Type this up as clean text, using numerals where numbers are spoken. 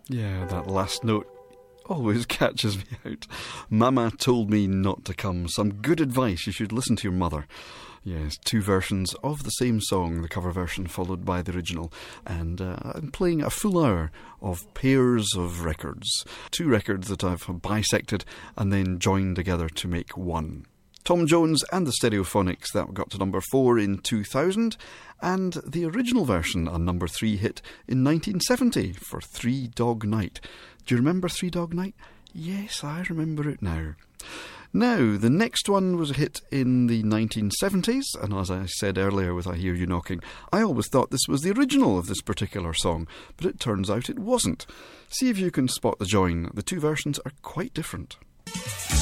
Yeah, that last note always catches me out. Mama told me not to come. Some good advice. You should listen to your mother. Yes, two versions of the same song, the cover version followed by the original. And I'm playing a full hour of pairs of records. Two records that I've bisected and then joined together to make one. Tom Jones and the Stereophonics, that got to number 4 in 2000, and the original version, a number 3 hit in 1970 for Three Dog Night. Do you remember Three Dog Night? Yes, I remember it now. Now, the next one was a hit in the 1970s, and as I said earlier with I Hear You Knocking, I always thought this was the original of this particular song, but it turns out it wasn't. See if you can spot the join. The two versions are quite different.